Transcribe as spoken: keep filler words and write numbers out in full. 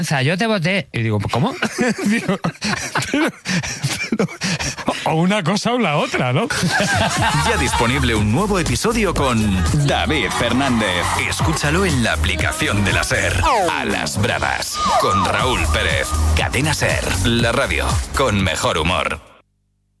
Yo te voté. Y digo, ¿cómo? Digo, pero, pero, o una cosa o la otra, ¿no? Ya disponible un nuevo episodio con David Fernández. Escúchalo en la aplicación de la SER. A las Bravas, con Raúl Pérez. Cadena SER, la radio con mejor humor.